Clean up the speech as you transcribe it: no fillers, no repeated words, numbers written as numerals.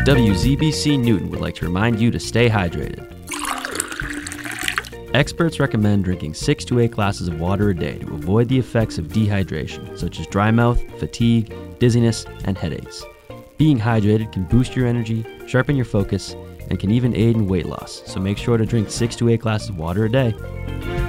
WZBC Newton would like to remind you to stay hydrated. Experts recommend drinking 6 to 8 glasses of water a day to avoid the effects of dehydration, such as dry mouth, fatigue, dizziness, and headaches. Being hydrated can boost your energy, sharpen your focus, and can even aid in weight loss, so make sure to drink 6 to 8 glasses of water a day.